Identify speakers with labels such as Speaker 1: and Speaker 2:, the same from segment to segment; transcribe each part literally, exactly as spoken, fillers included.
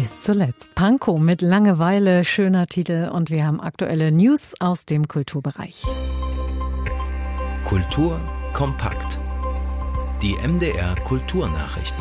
Speaker 1: Bis zuletzt. Pankow mit Langeweile, schöner Titel, und wir haben aktuelle News aus dem Kulturbereich.
Speaker 2: Kultur kompakt. Die M D R Kulturnachrichten.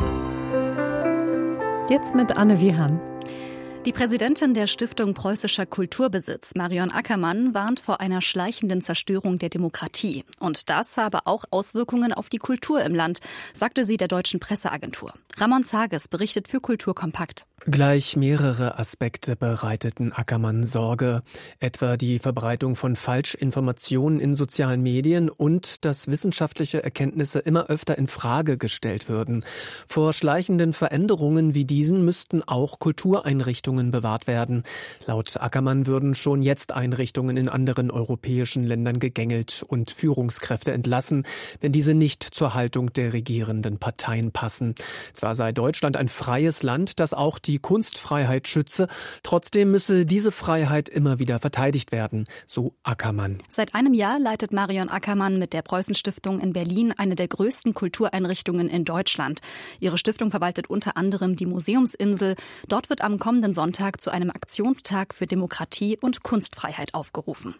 Speaker 1: Jetzt mit Anne Wiehan.
Speaker 3: Die Präsidentin der Stiftung Preußischer Kulturbesitz, Marion Ackermann, warnt vor einer schleichenden Zerstörung der Demokratie. Und das habe auch Auswirkungen auf die Kultur im Land, sagte sie der Deutschen Presseagentur. Ramon Zages berichtet für Kultur kompakt.
Speaker 4: Gleich mehrere Aspekte bereiteten Ackermann Sorge, etwa die Verbreitung von Falschinformationen in sozialen Medien und dass wissenschaftliche Erkenntnisse immer öfter in Frage gestellt würden. Vor schleichenden Veränderungen wie diesen müssten auch Kultureinrichtungen bewahrt werden. Laut Ackermann würden schon jetzt Einrichtungen in anderen europäischen Ländern gegängelt und Führungskräfte entlassen, wenn diese nicht zur Haltung der regierenden Parteien passen. Zwar sei Deutschland ein freies Land, das auch die Kunstfreiheit schütze, trotzdem müsse diese Freiheit immer wieder verteidigt werden, so Ackermann.
Speaker 3: Seit einem Jahr leitet Marion Ackermann mit der Preußen-Stiftung in Berlin eine der größten Kultureinrichtungen in Deutschland. Ihre Stiftung verwaltet unter anderem die Museumsinsel. Dort wird am kommenden Sonntag zu einem Aktionstag für Demokratie und Kunstfreiheit aufgerufen.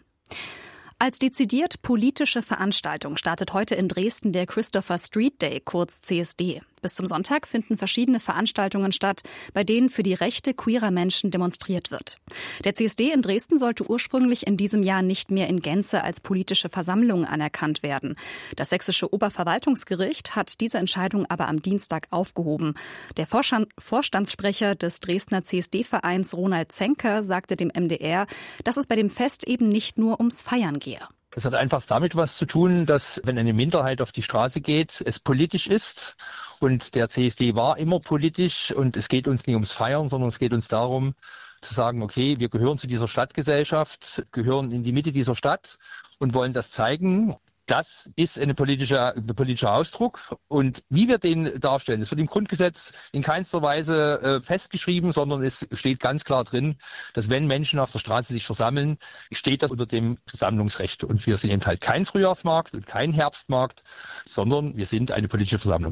Speaker 3: Als dezidiert politische Veranstaltung startet heute in Dresden der Christopher Street Day, kurz C S D. Bis zum Sonntag finden verschiedene Veranstaltungen statt, bei denen für die Rechte queerer Menschen demonstriert wird. Der C S D in Dresden sollte ursprünglich in diesem Jahr nicht mehr in Gänze als politische Versammlung anerkannt werden. Das sächsische Oberverwaltungsgericht hat diese Entscheidung aber am Dienstag aufgehoben. Der Vorstandssprecher des Dresdner C S D-Vereins Ronald Zenker sagte dem M D R, dass es bei dem Fest eben nicht nur ums Feiern gehe.
Speaker 5: Es hat einfach damit was zu tun, dass wenn eine Minderheit auf die Straße geht, es politisch ist. Und der C S D war immer politisch und es geht uns nicht ums Feiern, sondern es geht uns darum zu sagen, okay, wir gehören zu dieser Stadtgesellschaft, gehören in die Mitte dieser Stadt und wollen das zeigen. Das ist ein politischer, ein politischer Ausdruck. Und wie wir den darstellen, das wird im Grundgesetz in keinster Weise äh, festgeschrieben, sondern es steht ganz klar drin, dass wenn Menschen auf der Straße sich versammeln, steht das unter dem Versammlungsrecht. Und wir sind eben halt kein Frühjahrsmarkt und kein Herbstmarkt, sondern wir sind eine politische Versammlung.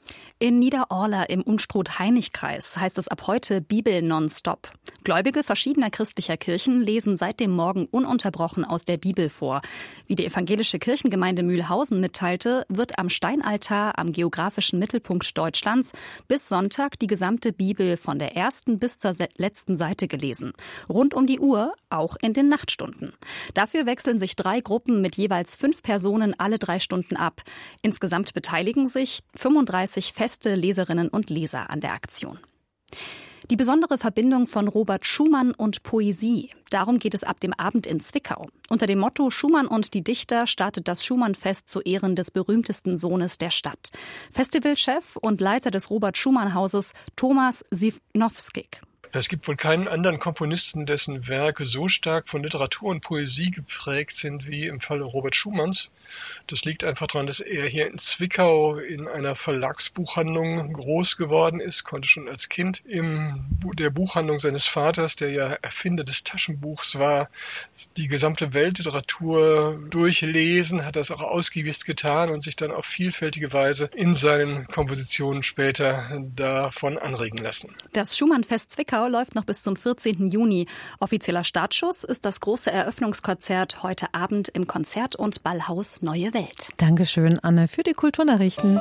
Speaker 3: In Niederorla im Unstrut-Hainich-Kreis heißt es ab heute Bibel nonstop. Gläubige verschiedener christlicher Kirchen lesen seit dem Morgen ununterbrochen aus der Bibel vor. Wie die evangelische Kirchengemeinde Mühlhausen mitteilte, wird am Steinaltar am geografischen Mittelpunkt Deutschlands bis Sonntag die gesamte Bibel von der ersten bis zur letzten Seite gelesen. Rund um die Uhr, auch in den Nachtstunden. Dafür wechseln sich drei Gruppen mit jeweils fünf Personen alle drei Stunden ab. Insgesamt beteiligen sich fünfunddreißig feste Leserinnen und Leser an der Aktion. Die besondere Verbindung von Robert Schumann und Poesie. Darum geht es ab dem Abend in Zwickau. Unter dem Motto Schumann und die Dichter startet das Schumann-Fest zu Ehren des berühmtesten Sohnes der Stadt. Festivalchef und Leiter des Robert-Schumann-Hauses Thomas Siwnowskik.
Speaker 6: Es gibt wohl keinen anderen Komponisten, dessen Werke so stark von Literatur und Poesie geprägt sind wie im Falle Robert Schumanns. Das liegt einfach daran, dass er hier in Zwickau in einer Verlagsbuchhandlung groß geworden ist, konnte schon als Kind in der Buchhandlung seines Vaters, der ja Erfinder des Taschenbuchs war, die gesamte Weltliteratur durchlesen, hat das auch ausgiebig getan und sich dann auf vielfältige Weise in seinen Kompositionen später davon anregen lassen.
Speaker 3: Das Schumann-Fest Zwickau läuft noch bis zum vierzehnten Juni. Offizieller Startschuss ist das große Eröffnungskonzert heute Abend im Konzert- und Ballhaus Neue Welt.
Speaker 1: Dankeschön, Anne, für die Kulturnachrichten.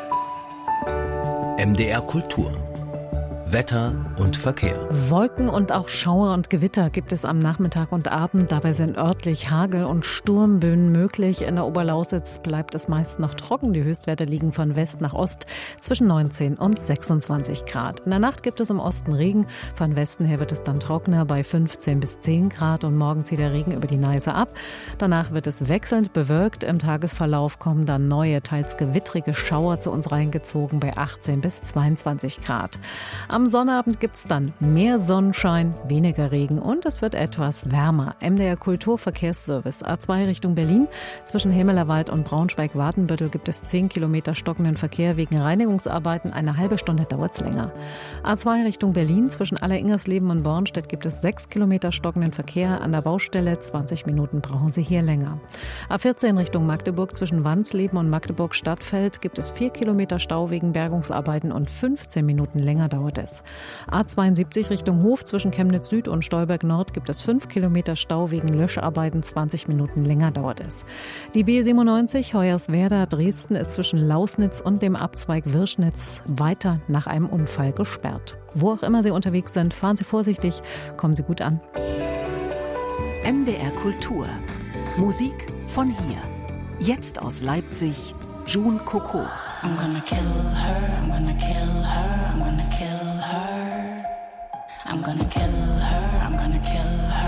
Speaker 2: M D R Kultur. Wetter und Verkehr.
Speaker 1: Wolken und auch Schauer und Gewitter gibt es am Nachmittag und Abend. Dabei sind örtlich Hagel- und Sturmböen möglich. In der Oberlausitz bleibt es meist noch trocken. Die Höchstwerte liegen von West nach Ost zwischen neunzehn und sechsundzwanzig Grad. In der Nacht gibt es im Osten Regen. Von Westen her wird es dann trockener bei fünfzehn bis zehn Grad. Und morgen zieht der Regen über die Neiße ab. Danach wird es wechselnd bewölkt. Im Tagesverlauf kommen dann neue, teils gewittrige Schauer zu uns reingezogen bei achtzehn bis zweiundzwanzig Grad. Am Sonnabend gibt es dann mehr Sonnenschein, weniger Regen und es wird etwas wärmer. M D R Kulturverkehrsservice A zwei Richtung Berlin. Zwischen Hemelerwald und Braunschweig-Wadenbüttel gibt es zehn Kilometer stockenden Verkehr wegen Reinigungsarbeiten. Eine halbe Stunde dauert es länger. A zwei Richtung Berlin. Zwischen Alleringersleben und Bornstedt gibt es sechs Kilometer stockenden Verkehr. An der Baustelle zwanzig Minuten brauchen Sie hier länger. A vierzehn Richtung Magdeburg. Zwischen Wansleben und Magdeburg-Stadtfeld gibt es vier Kilometer Stau wegen Bergungsarbeiten und fünfzehn Minuten länger dauert es. Stress. A zweiundsiebzig Richtung Hof zwischen Chemnitz Süd und Stolberg Nord gibt es fünf Kilometer Stau wegen Löscharbeiten. zwanzig Minuten länger dauert es. Die B siebenundneunzig Hoyerswerda Dresden ist zwischen Lausnitz und dem Abzweig Wirschnitz weiter nach einem Unfall gesperrt. Wo auch immer Sie unterwegs sind, fahren Sie vorsichtig, kommen Sie gut an.
Speaker 7: M D R Kultur. Musik von hier. Jetzt aus Leipzig, June Coco.
Speaker 8: I'm gonna kill her, I'm gonna kill her, I'm gonna kill her. I'm gonna kill her, I'm gonna kill her.